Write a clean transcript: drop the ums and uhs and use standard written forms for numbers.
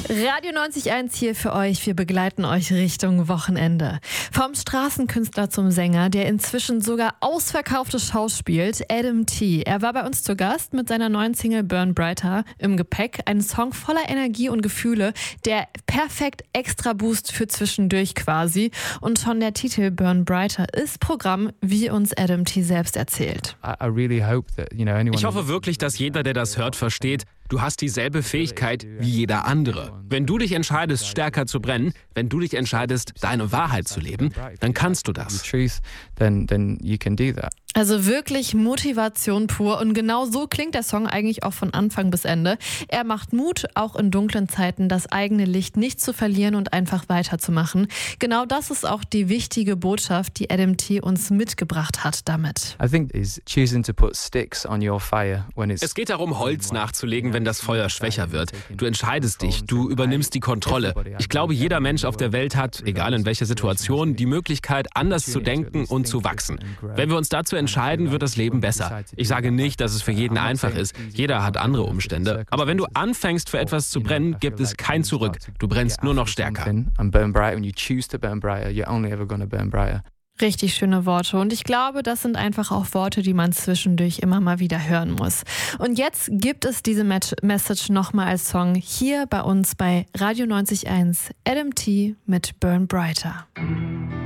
Radio 90.1 hier für euch. Wir begleiten euch Richtung Wochenende. Vom Straßenkünstler zum Sänger, der inzwischen sogar ausverkaufte Shows spielt, Adam T. Er war bei uns zu Gast mit seiner neuen Single Burn Brighter im Gepäck. Ein Song voller Energie und Gefühle, der perfekt extra Boost für zwischendurch quasi. Und schon der Titel Burn Brighter ist Programm, wie uns Adam T. selbst erzählt. Ich hoffe wirklich, dass jeder, der das hört, versteht, du hast dieselbe Fähigkeit wie jeder andere. Wenn du dich entscheidest, stärker zu brennen, wenn du dich entscheidest, deine Wahrheit zu leben, dann kannst du das. Also wirklich Motivation pur und genau so klingt der Song eigentlich auch von Anfang bis Ende. Er macht Mut, auch in dunklen Zeiten das eigene Licht nicht zu verlieren und einfach weiterzumachen. Genau das ist auch die wichtige Botschaft, die Adam T. uns mitgebracht hat damit. Es geht darum, Holz nachzulegen, wenn das Feuer schwächer wird. Du entscheidest dich, du übernimmst die Kontrolle. Ich glaube, jeder Mensch auf der Welt hat, egal in welcher Situation, die Möglichkeit, anders zu denken und zu wachsen. Wenn wir uns dazu entscheiden, wird das Leben besser. Ich sage nicht, dass es für jeden einfach ist. Jeder hat andere Umstände. Aber wenn du anfängst, für etwas zu brennen, gibt es kein Zurück. Du brennst nur noch stärker. Richtig schöne Worte und ich glaube, das sind einfach auch Worte, die man zwischendurch immer mal wieder hören muss. Und jetzt gibt es diese Message nochmal als Song hier bei uns bei Radio 90.1 Adam T. mit Burn Brighter.